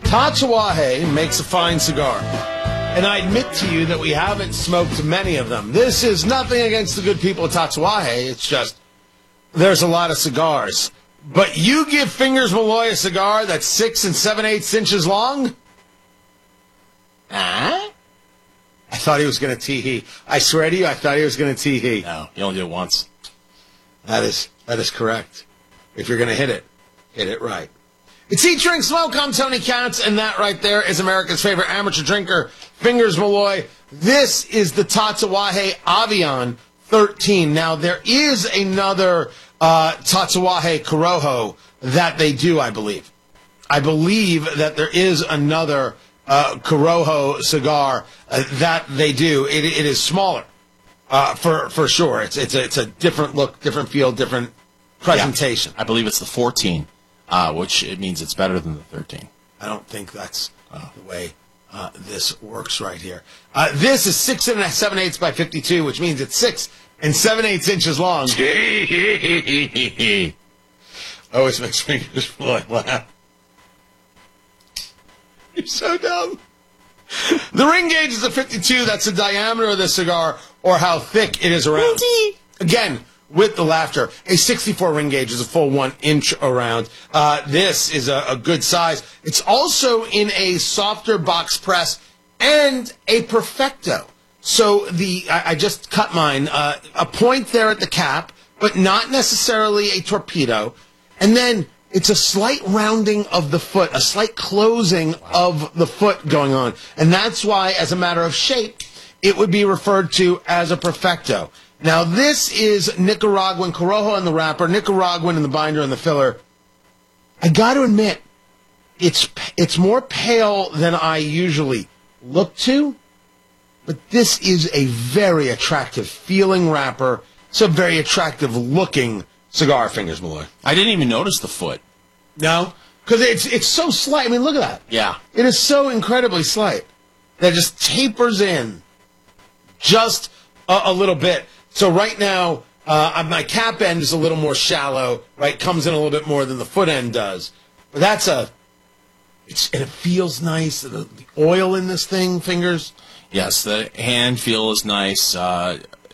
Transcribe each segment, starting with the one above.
Tatuaje makes a fine cigar. And I admit to you that we haven't smoked many of them. This is nothing against the good people of Tatuaje. It's just, there's a lot of cigars. But you give Fingers Malloy a cigar that's 6 7/8 inches long? I thought he was going to tee-hee. I swear to you, I thought he was going to tee-hee. No, you only did it once. That is correct. If you're going to hit it right. It's Eat, Drink, Smoke. I'm Tony Katz, and that right there is America's favorite amateur drinker, Fingers Malloy. This is the Tatuaje Avion 13. Now, there is another Tatuaje Corojo that they do, I believe. I believe that there is another Corojo cigar that they do. It is smaller, for sure. It's a different look, different feel, different presentation. Yeah, I believe it's the 14. Which it means it's better than the 13. I don't think that's the way this works right here. This is 6 7/8 by 52, which means it's 6 7/8 inches long. Always makes Fingers Malloy laugh. You're so dumb. The ring gauge is a 52. That's the diameter of the cigar, or how thick it is around. Again, with the laughter, a 64 ring gauge is a full 1 inch around. This is a good size. It's also in a softer box press and a Perfecto. So I just cut mine, a point there at the cap, but not necessarily a torpedo. And then it's a slight rounding of the foot, a slight closing of the foot going on. And that's why, as a matter of shape, it would be referred to as a Perfecto. Now, this is Nicaraguan Corojo in the wrapper, Nicaraguan in the binder and the filler. I got to admit, it's more pale than I usually look to, but this is a very attractive feeling wrapper. It's a very attractive looking cigar, Fingers Malloy. I didn't even notice the foot. No? Because it's so slight. I mean, look at that. Yeah. It is so incredibly slight that it just tapers in just a little bit. So right now, my cap end is a little more shallow, right? Comes in a little bit more than the foot end does. But and it feels nice. The oil in this thing, Fingers. Yes, the hand feel is nice. I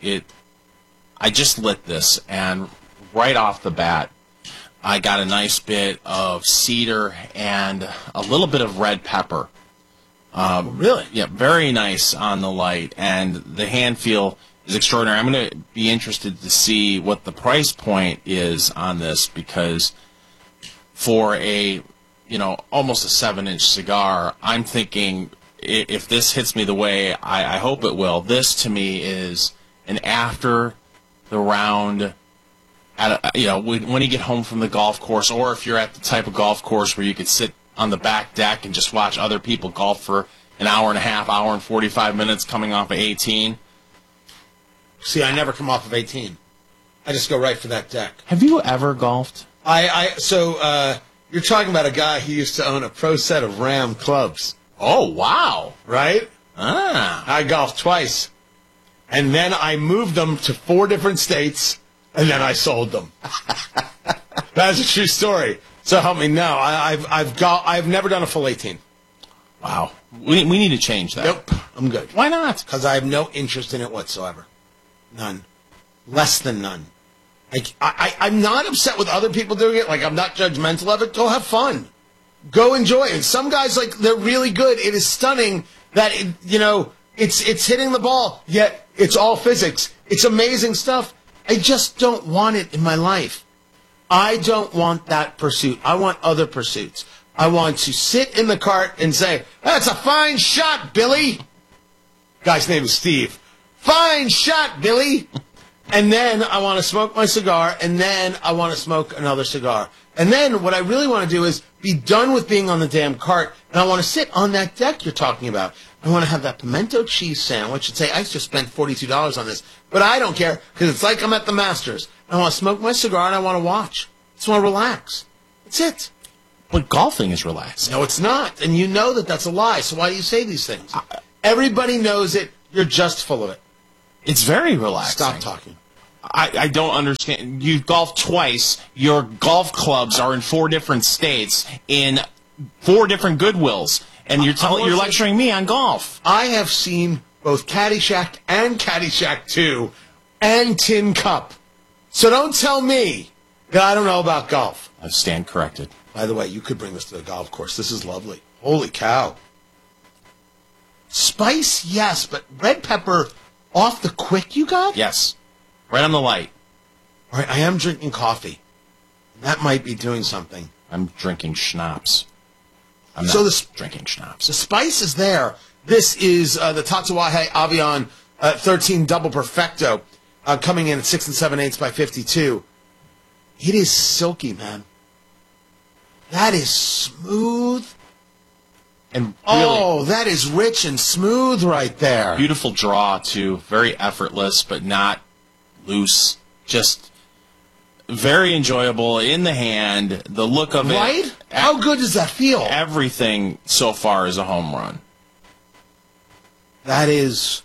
just lit this, and right off the bat, I got a nice bit of cedar and a little bit of red pepper. Really? Yeah, very nice on the light, and the hand feel is extraordinary. I'm going to be interested to see what the price point is on this, because for almost a 7-inch cigar, I'm thinking if this hits me the way I hope it will, this to me is an after the round when you get home from the golf course, or if you're at the type of golf course where you could sit on the back deck and just watch other people golf for an hour and a half, hour and 45 minutes coming off of 18. See, I never come off of 18. I just go right for that deck. Have you ever golfed? So you're talking about a guy who used to own a pro set of Ram clubs. Oh, wow. Right? I golfed twice. And then I moved them to 4 different states, and then I sold them. That's a true story. So help me now. I've never done a full 18. Wow. We need to change that. Nope. I'm good. Why not? Because I have no interest in it whatsoever. None. Less than none. I'm not upset with other people doing it. Like, I'm not judgmental of it. Go have fun. Go enjoy it. Some guys, they're really good. It is stunning that, it's hitting the ball, yet it's all physics. It's amazing stuff. I just don't want it in my life. I don't want that pursuit. I want other pursuits. I want to sit in the cart and say, "That's a fine shot, Billy." Guy's name is Steve. "Fine shot, Billy." And then I want to smoke my cigar, and then I want to smoke another cigar. And then what I really want to do is be done with being on the damn cart, and I want to sit on that deck you're talking about. I want to have that pimento cheese sandwich and say, I just spent $42 on this. But I don't care, because it's like I'm at the Masters. I want to smoke my cigar, and I want to watch. I just want to relax. That's it. But golfing is relaxing. No, it's not. And you know that that's a lie, so why do you say these things? Everybody knows it. You're just full of it. It's very relaxing. Stop talking. I don't understand. You've golfed twice. Your golf clubs are in 4 different states. In 4 different Goodwills, and you're lecturing me on golf. I have seen both Caddyshack and Caddyshack 2 and Tin Cup. So don't tell me that I don't know about golf. I stand corrected. By the way, you could bring this to the golf course. This is lovely. Holy cow. Spice, yes, but red pepper off the quick you got? Yes. Right on the light. All right, I am drinking coffee. That might be doing something. I'm drinking schnapps. I'm not drinking schnapps. The spice is there. This is the Tatuaje Avion 13 Double Perfecto coming in at 6 7/8 by 52. It is silky, man. That is smooth. And really, that is rich and smooth right there. Beautiful draw, too. Very effortless, but not loose. Just very enjoyable in the hand. The look of it. Right? How good does that feel? Everything so far is a home run. That is...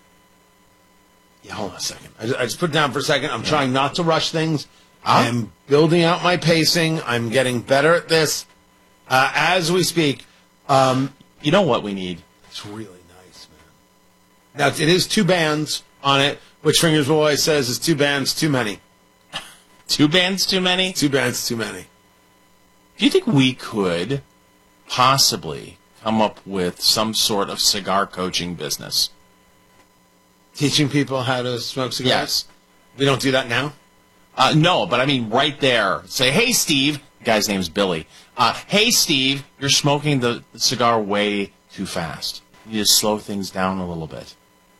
Yeah, hold on a second. I just put it down for a second. I'm trying not to rush things. I'm building out my pacing. I'm getting better at this as we speak. You know what we need? It's really nice, man. Now, it is 2 bands on it, which Fingers Boy says is 2 bands too many. 2 bands too many? 2 bands too many. Do you think we could possibly come up with some sort of cigar coaching business? Teaching people how to smoke cigars? Yes. We don't do that now? No, but I mean right there. Say, hey, Steve. The guy's name's Billy. Hey, Steve, you're smoking the cigar way too fast. You need to slow things down a little bit.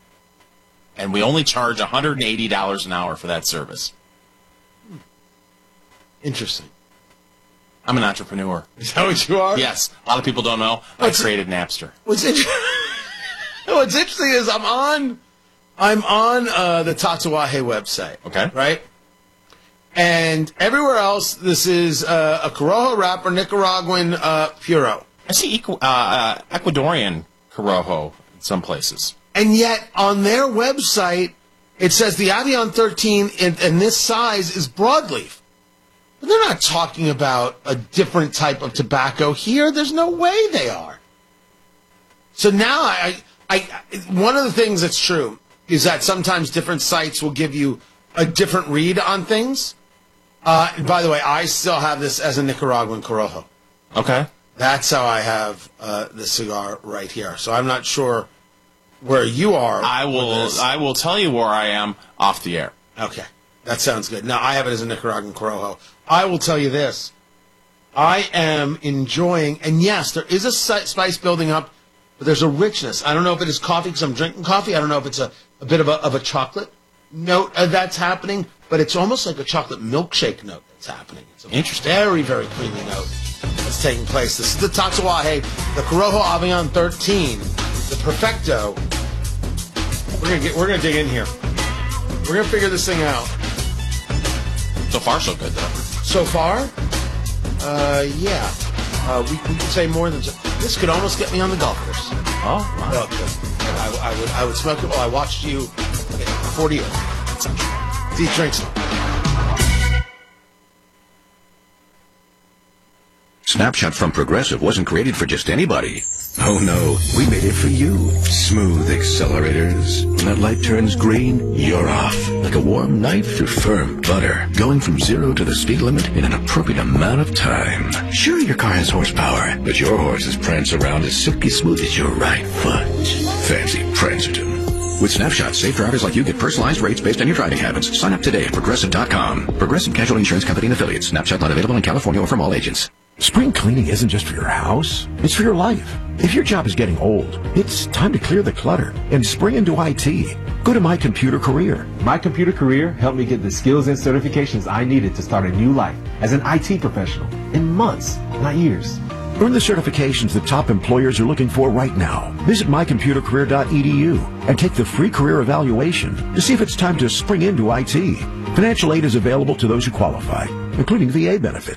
And we only charge $180 an hour for that service. Interesting. I'm an entrepreneur. Is that what you are? Yes. A lot of people don't know. I created Napster. What's interesting is I'm on the Tatuaje website. Okay. Right? And everywhere else, this is a Corojo wrapper, Nicaraguan Puro. I see Ecuadorian Corojo in some places. And yet, on their website, it says the Avion 13 in this size is broadleaf. But they're not talking about a different type of tobacco here. There's no way they are. So now, I one of the things that's true is that sometimes different sites will give you a different read on things. By the way, I still have this as a Nicaraguan Corojo. Okay. That's how I have the cigar right here. So I'm not sure where you are. I will tell you where I am off the air. Okay. That sounds good. Now, I have it as a Nicaraguan Corojo. I will tell you this. I am enjoying, and yes, there is a spice building up, but there's a richness. I don't know if it is coffee because I'm drinking coffee. I don't know if it's a bit of a chocolate note that's happening, but it's almost like a chocolate milkshake note that's happening. It's a interesting, very, very creamy note that's taking place. This is the Tatuaje, the Corojo Avion 13, the Perfecto. We're gonna dig in here. We're gonna figure this thing out. So far, so good, though. So far, yeah. We could say more than this. Could almost get me on the golf course. Oh, wow. I would smoke it while I watched you get 40 years. He drinks it. Snapshot from Progressive wasn't created for just anybody. Oh no, we made it for you. Smooth accelerators. When that light turns green, you're off. Like a warm knife through firm butter. Going from 0 to the speed limit in an appropriate amount of time. Sure, your car has horsepower, but your horses prance around as silky smooth as your right foot. Fancy Prancerton. With Snapshot, safe drivers like you get personalized rates based on your driving habits. Sign up today at Progressive.com. Progressive Casualty Insurance Company and Affiliates. Snapshot not available in California or from all agents. Spring cleaning isn't just for your house, it's for your life. If your job is getting old, it's time to clear the clutter and spring into IT. Go to My Computer Career. My Computer Career helped me get the skills and certifications I needed to start a new life as an IT professional in months, not years. Earn the certifications that top employers are looking for right now. Visit mycomputercareer.edu and take the free career evaluation to see if it's time to spring into IT. Financial aid is available to those who qualify, including VA benefits.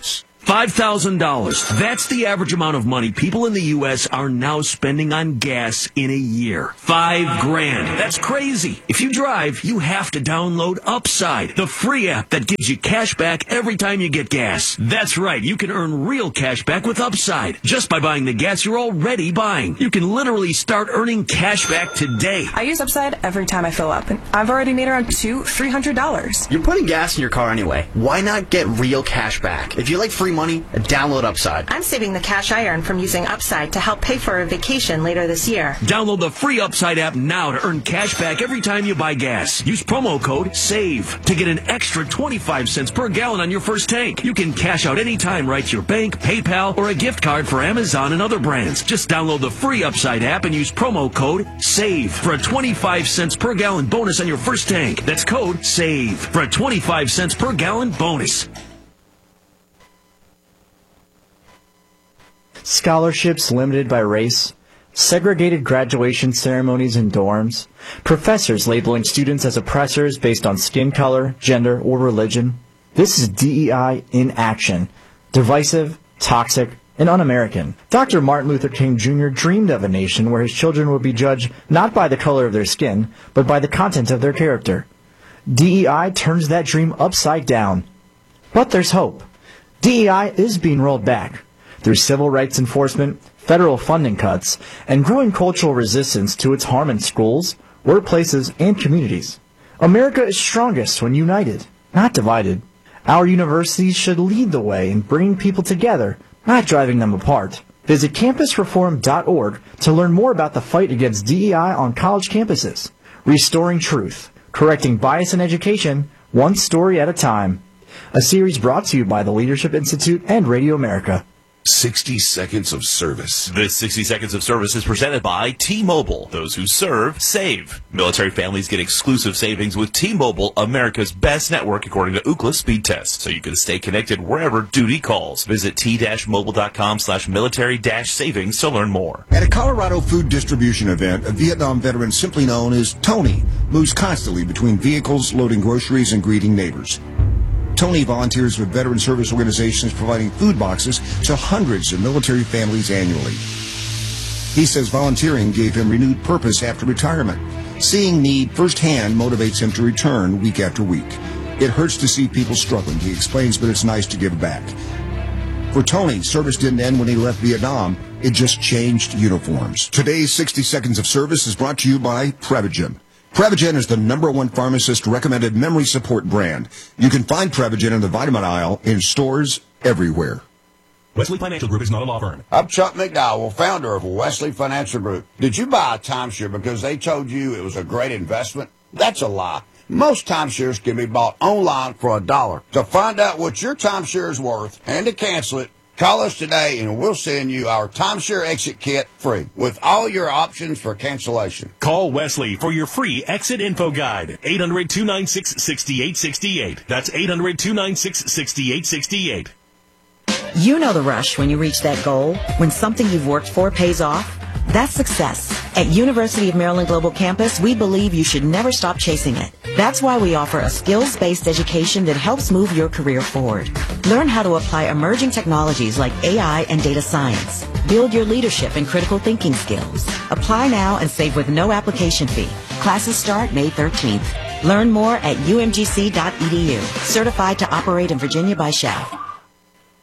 $5,000. That's the average amount of money people in the U.S. are now spending on gas in a year. $5,000. That's crazy. If you drive, you have to download Upside, the free app that gives you cash back every time you get gas. That's right. You can earn real cash back with Upside just by buying the gas you're already buying. You can literally start earning cash back today. I use Upside every time I fill up, and I've already made around $300. You're putting gas in your car anyway. Why not get real cash back? If you like free money, download Upside. I'm saving the cash I earn from using Upside to help pay for a vacation later this year. Download the free Upside app now to earn cash back every time you buy gas. Use promo code SAVE to get an extra 25 cents per gallon on your first tank. You can cash out anytime right to your bank, PayPal, or a gift card for Amazon and other brands. Just download the free Upside app and use promo code SAVE for a 25 cents per gallon bonus on your first tank. That's code SAVE for a 25 cents per gallon bonus. Scholarships limited by race, segregated graduation ceremonies in dorms, professors labeling students as oppressors based on skin color, gender, or religion. This is DEI in action. Divisive, toxic, and un-American. Dr. Martin Luther King Jr. dreamed of a nation where his children would be judged not by the color of their skin, but by the content of their character. DEI turns that dream upside down. But there's hope. DEI is being rolled back. Through civil rights enforcement, federal funding cuts, and growing cultural resistance to its harm in schools, workplaces, and communities. America is strongest when united, not divided. Our universities should lead the way in bringing people together, not driving them apart. Visit campusreform.org to learn more about the fight against DEI on college campuses. Restoring truth, correcting bias in education, one story at a time. A series brought to you by the Leadership Institute and Radio America. 60 Seconds of Service. This 60 Seconds of Service is presented by T-Mobile. Those who serve, save. Military families get exclusive savings with T-Mobile, America's best network according to Ookla speed test, so you can stay connected wherever duty calls. Visit t-mobile.com/military-savings to learn more. At a Colorado food distribution event, a Vietnam veteran simply known as Tony moves constantly between vehicles, loading groceries, and greeting neighbors. Tony volunteers with veteran service organizations providing food boxes to hundreds of military families annually. He says volunteering gave him renewed purpose after retirement. Seeing need firsthand motivates him to return week after week. It hurts to see people struggling, he explains, but it's nice to give back. For Tony, service didn't end when he left Vietnam. It just changed uniforms. Today's 60 Seconds of Service is brought to you by Prevagen. Prevagen is the #1 pharmacist-recommended memory support brand. You can find Prevagen in the vitamin aisle in stores everywhere. Wesley Financial Group is not a law firm. I'm Chuck McDowell, founder of Wesley Financial Group. Did you buy a timeshare because they told you it was a great investment? That's a lie. Most timeshares can be bought online for $1. To find out what your timeshare is worth and to cancel it, call us today and we'll send you our timeshare exit kit free with all your options for cancellation. Call Wesley for your free exit info guide. 800-296-6868. That's 800-296-6868. You know the rush when you reach that goal, when something you've worked for pays off. That's success. At University of Maryland Global Campus, we believe you should never stop chasing it. That's why we offer a skills-based education that helps move your career forward. Learn how to apply emerging technologies like AI and data science. Build your leadership and critical thinking skills. Apply now and save with no application fee. Classes start May 13th. Learn more at umgc.edu. Certified to operate in Virginia by SCHAF.